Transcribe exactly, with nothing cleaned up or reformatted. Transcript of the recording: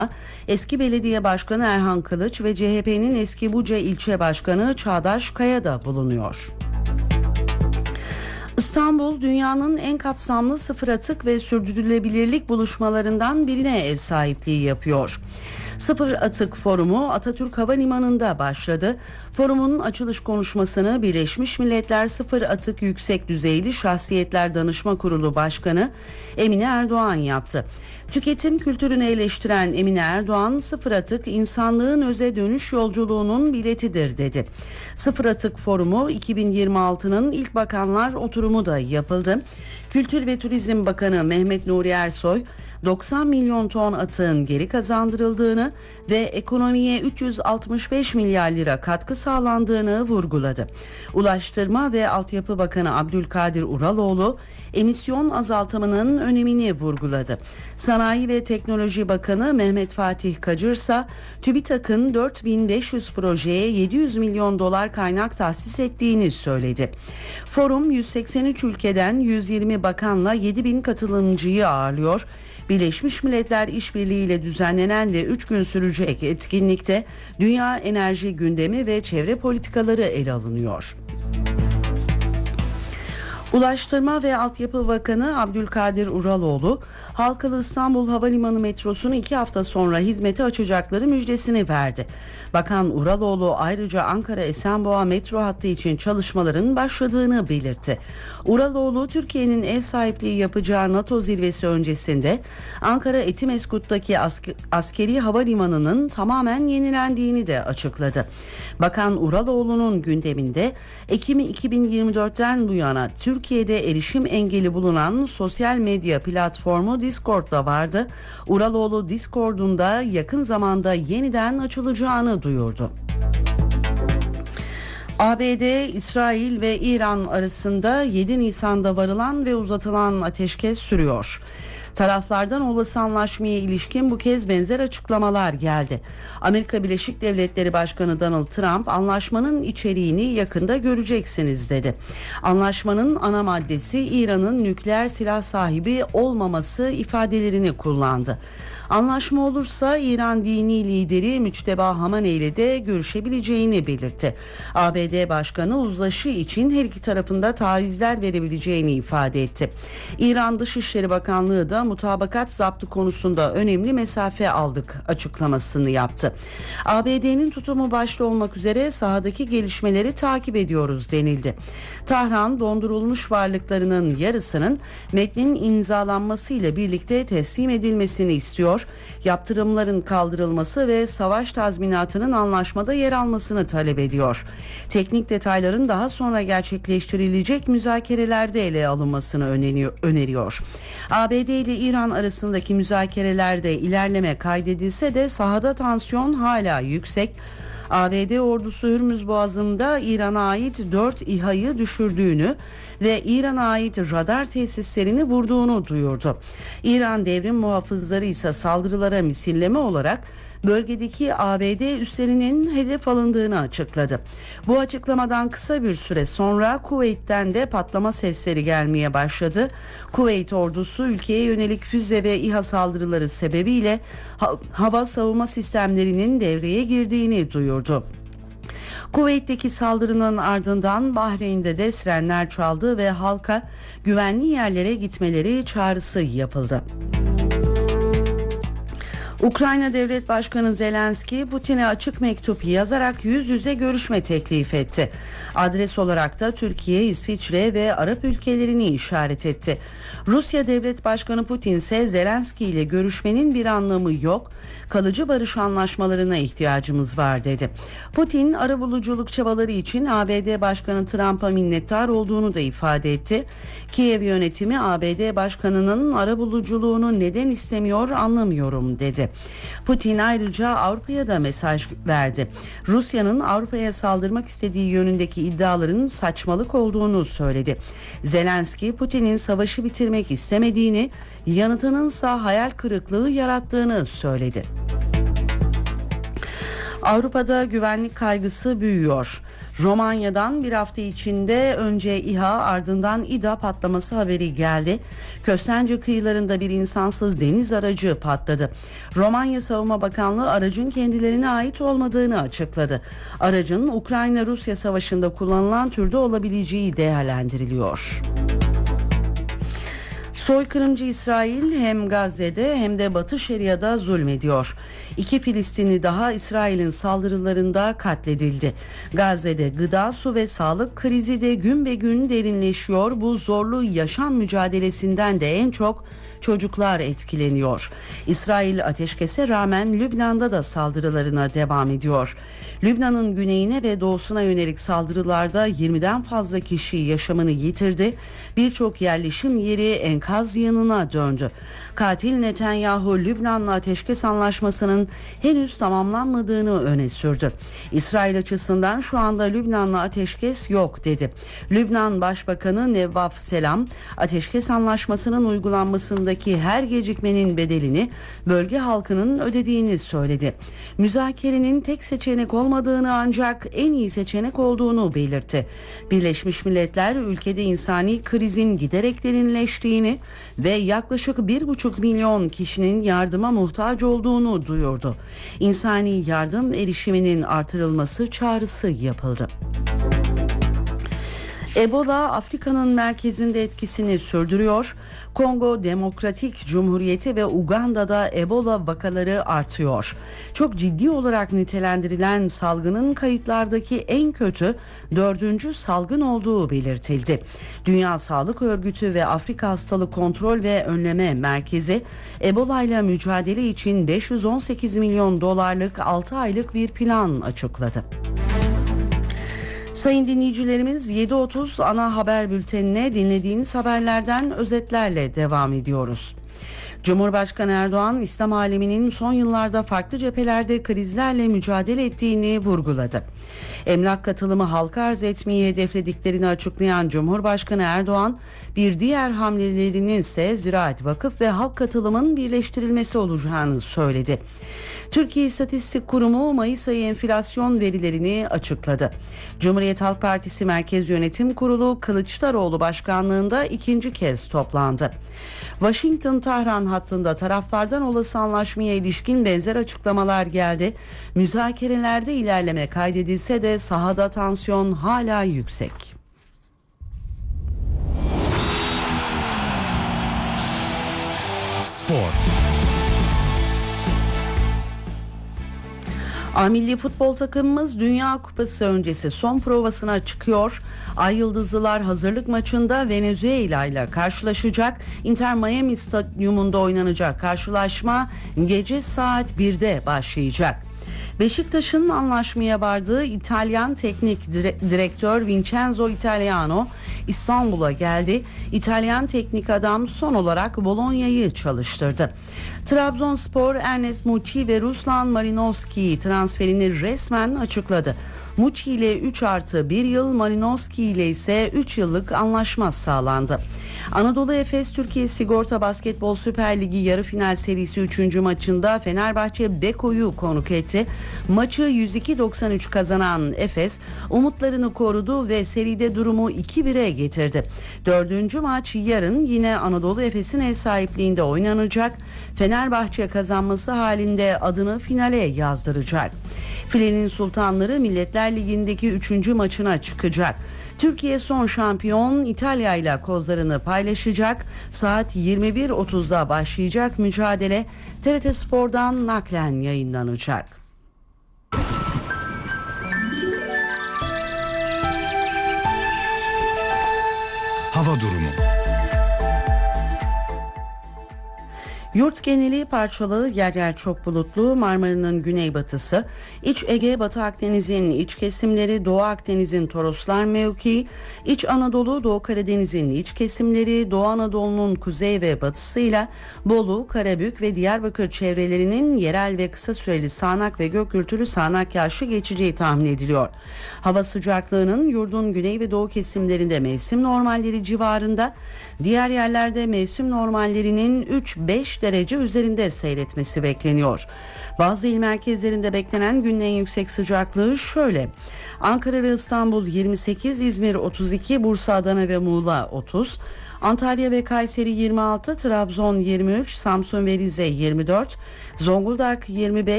Eski belediye başkanı Erhan Kılıç ve C H P'nin eski Buca ilçe başkanı Çağdaş Kaya da bulunuyor. İstanbul, dünyanın en kapsamlı sıfır atık ve sürdürülebilirlik buluşmalarından birine ev sahipliği yapıyor. Sıfır Atık Forumu Atatürk Havalimanı'nda başladı. Forumun açılış konuşmasını Birleşmiş Milletler Sıfır Atık Yüksek Düzeyli Şahsiyetler Danışma Kurulu Başkanı Emine Erdoğan yaptı. Tüketim kültürünü eleştiren Emine Erdoğan, sıfır atık insanlığın öze dönüş yolculuğunun biletidir dedi. Sıfır Atık Forumu iki bin yirmi altının ilk bakanlar oturumu da yapıldı. Kültür ve Turizm Bakanı Mehmet Nuri Ersoy, doksan milyon ton atığın geri kazandırıldığını ve ekonomiye üç yüz altmış beş milyar lira katkı sağlandığını vurguladı. Ulaştırma ve Altyapı Bakanı Abdülkadir Uraloğlu, emisyon azaltımının önemini vurguladı. Sanayi ve Teknoloji Bakanı Mehmet Fatih Kacır ise TÜBİTAK'ın dört bin beş yüz projeye yedi yüz milyon dolar kaynak tahsis ettiğini söyledi. Forum yüz seksen üç ülkeden yüz yirmi bakanla yedi bin katılımcıyı ağırlıyor. Birleşmiş Milletler İşbirliği ile düzenlenen ve üç gün sürecek etkinlikte dünya enerji gündemi ve çevre politikaları ele alınıyor. Ulaştırma ve Altyapı Bakanı Abdülkadir Uraloğlu, Halkalı İstanbul Havalimanı metrosunu iki hafta sonra hizmete açacakları müjdesini verdi. Bakan Uraloğlu ayrıca Ankara Esenboğa metro hattı için çalışmaların başladığını belirtti. Uraloğlu, Türkiye'nin ev sahipliği yapacağı NATO zirvesi öncesinde Ankara Etimeskut'taki ask- askeri havalimanının tamamen yenilendiğini de açıkladı. Bakan Uraloğlu'nun gündeminde Ekim iki bin yirmi dörtten bu yana Türkiye Türkiye'de erişim engeli bulunan sosyal medya platformu Discord da vardı. Uraloğlu, Discord'un da yakın zamanda yeniden açılacağını duyurdu. A B D, İsrail ve İran arasında yedi Nisan'da varılan ve uzatılan ateşkes sürüyor. Taraflardan olası anlaşmaya ilişkin bu kez benzer açıklamalar geldi. Amerika Birleşik Devletleri Başkanı Donald Trump, anlaşmanın içeriğini yakında göreceksiniz dedi. Anlaşmanın ana maddesi İran'ın nükleer silah sahibi olmaması ifadelerini kullandı. Anlaşma olursa İran dini lideri Müçteba Hamaney ile de görüşebileceğini belirtti. A B D Başkanı uzlaşı için her iki tarafında tavizler verebileceğini ifade etti. İran Dışişleri Bakanlığı da mutabakat zaptı konusunda önemli mesafe aldık açıklamasını yaptı. A B D'nin tutumu başta olmak üzere sahadaki gelişmeleri takip ediyoruz denildi. Tahran, dondurulmuş varlıklarının yarısının metnin imzalanmasıyla birlikte teslim edilmesini istiyor. Yaptırımların kaldırılması ve savaş tazminatının anlaşmada yer almasını talep ediyor. Teknik detayların daha sonra gerçekleştirilecek müzakerelerde ele alınmasını öneriyor. A B D ile İran arasındaki müzakerelerde ilerleme kaydedilse de sahada tansiyon hala yüksek. A B D ordusu Hürmüz Boğazı'nda İran'a ait dört İHA'yı düşürdüğünü ve İran'a ait radar tesislerini vurduğunu duyurdu. İran devrim muhafızları ise saldırılara misilleme olarak bölgedeki A B D üslerinin hedef alındığını açıkladı. Bu açıklamadan kısa bir süre sonra Kuveyt'ten de patlama sesleri gelmeye başladı. Kuveyt ordusu ülkeye yönelik füze ve İHA saldırıları sebebiyle ha- hava savunma sistemlerinin devreye girdiğini duyurdu. Kuveyt'teki saldırının ardından Bahreyn'de de sirenler çaldı ve halka güvenli yerlere gitmeleri çağrısı yapıldı. Ukrayna Devlet Başkanı Zelenski, Putin'e açık mektup yazarak yüz yüze görüşme teklif etti. Adres olarak da Türkiye, İsviçre ve Arap ülkelerini işaret etti. Rusya Devlet Başkanı Putin ise Zelenski ile görüşmenin bir anlamı yok, kalıcı barış anlaşmalarına ihtiyacımız var dedi. Putin, arabuluculuk çabaları için A B D Başkanı Trump'a minnettar olduğunu da ifade etti. Kiev yönetimi A B D Başkanı'nın arabuluculuğunu neden istemiyor anlamıyorum dedi. Putin ayrıca Avrupa'ya da mesaj verdi. Rusya'nın Avrupa'ya saldırmak istediği yönündeki iddiaların saçmalık olduğunu söyledi. Zelenski, Putin'in savaşı bitirmek istemediğini, yanıtınınsa hayal kırıklığı yarattığını söyledi. Avrupa'da güvenlik kaygısı büyüyor. Romanya'dan bir hafta içinde önce İHA ardından İDA patlaması haberi geldi. Köstence kıyılarında bir insansız deniz aracı patladı. Romanya Savunma Bakanlığı aracın kendilerine ait olmadığını açıkladı. Aracın Ukrayna-Rusya savaşında kullanılan türde olabileceği değerlendiriliyor. Soykırımcı İsrail hem Gazze'de hem de Batı Şeria'da zulmediyor. İki Filistinli daha İsrail'in saldırılarında katledildi. Gazze'de gıda, su ve sağlık krizi de gün be gün derinleşiyor. Bu zorlu yaşam mücadelesinden de en çok çocuklar etkileniyor. İsrail ateşkese rağmen Lübnan'da da saldırılarına devam ediyor. Lübnan'ın güneyine ve doğusuna yönelik saldırılarda yirmiden fazla kişi yaşamını yitirdi. Birçok yerleşim yeri enkaz yanına döndü. Katil Netanyahu, Lübnan'la ateşkes anlaşmasının henüz tamamlanmadığını öne sürdü. İsrail açısından şu anda Lübnan'la ateşkes yok dedi. Lübnan Başbakanı Nevvaf Selam, ateşkes anlaşmasının uygulanmasındaki her gecikmenin bedelini bölge halkının ödediğini söyledi. Müzakerenin tek seçenek olmadığını ancak en iyi seçenek olduğunu belirtti. Birleşmiş Milletler ülkede insani krizin giderek derinleştiğini ve yaklaşık bir buçuk milyon kişinin yardıma muhtaç olduğunu duyurdu. İnsani yardım erişiminin artırılması çağrısı yapıldı. Ebola Afrika'nın merkezinde etkisini sürdürüyor. Kongo Demokratik Cumhuriyeti ve Uganda'da Ebola vakaları artıyor. Çok ciddi olarak nitelendirilen salgının kayıtlardaki en kötü dördüncü salgın olduğu belirtildi. Dünya Sağlık Örgütü ve Afrika Hastalık Kontrol ve Önleme Merkezi Ebola ile mücadele için beş yüz on sekiz milyon dolarlık altı aylık bir plan açıkladı. Sayın dinleyicilerimiz, yedi otuz ana haber bültenine dinlediğiniz haberlerden özetlerle devam ediyoruz. Cumhurbaşkanı Erdoğan, İslam aleminin son yıllarda farklı cephelerde krizlerle mücadele ettiğini vurguladı. Emlak katılımı halka arz etmeyi hedeflediklerini açıklayan Cumhurbaşkanı Erdoğan, bir diğer hamlelerinin ise ziraat, vakıf ve halk katılımın birleştirilmesi olacağını söyledi. Türkiye İstatistik Kurumu Mayıs ayı enflasyon verilerini açıkladı. Cumhuriyet Halk Partisi Merkez Yönetim Kurulu Kılıçdaroğlu başkanlığında ikinci kez toplandı. Washington-Tahran hattında taraflardan olası anlaşmaya ilişkin benzer açıklamalar geldi. Müzakerelerde ilerleme kaydedilse de sahada tansiyon hala yüksek. Spor. A Milli Futbol takımımız Dünya Kupası öncesi son provasına çıkıyor. Ay Yıldızlılar hazırlık maçında Venezuela ile karşılaşacak. Inter Miami Stadyumunda oynanacak karşılaşma gece saat birde başlayacak. Beşiktaş'ın anlaşmaya vardığı İtalyan teknik direktör Vincenzo Italiano İstanbul'a geldi. İtalyan teknik adam son olarak Bologna'yı çalıştırdı. Trabzonspor Ernest Muçi ve Ruslan Malinovski transferini resmen açıkladı. Muçi ile üç artı bir yıl, Malinovski ile ise üç yıllık anlaşma sağlandı. Anadolu Efes Türkiye Sigorta Basketbol Süper Ligi yarı final serisi üçüncü maçında Fenerbahçe Beko'yu konuk etti. Maçı yüz iki doksan üç kazanan Efes umutlarını korudu ve seride durumu iki bire getirdi. Dördüncü maç yarın yine Anadolu Efes'in ev sahipliğinde oynanacak. Fenerbahçe kazanması halinde adını finale yazdıracak. Filenin Sultanları Milletler Ligi'ndeki üçüncü maçına çıkacak. Türkiye son şampiyon İtalya ile kozlarını paylaşacak. Saat yirmi bir otuzda başlayacak mücadele T R T Spor'dan naklen yayınlanacak. Hava durumu. Yurt geneli parçalı, yer yer çok bulutlu. Marmara'nın güneybatısı, İç Ege, Batı Akdeniz'in iç kesimleri, Doğu Akdeniz'in Toroslar mevkii, İç Anadolu, Doğu Karadeniz'in iç kesimleri, Doğu Anadolu'nun kuzey ve batısıyla Bolu, Karabük ve Diyarbakır çevrelerinin yerel ve kısa süreli sağanak ve gök gürültülü sağanak yağışlı geçeceği tahmin ediliyor. Hava sıcaklığının yurdun güney ve doğu kesimlerinde mevsim normalleri civarında, diğer yerlerde mevsim normallerinin üç beş beş derece üzerinde seyretmesi bekleniyor. Bazı il merkezlerinde beklenen günün en yüksek sıcaklığı şöyle: Ankara ve İstanbul yirmi sekiz, İzmir otuz iki, Bursa, Adana ve Muğla otuz, Antalya ve Kayseri yirmi altı, Trabzon yirmi üç, Samsun ve Rize yirmi dört, Zonguldak yirmi beş,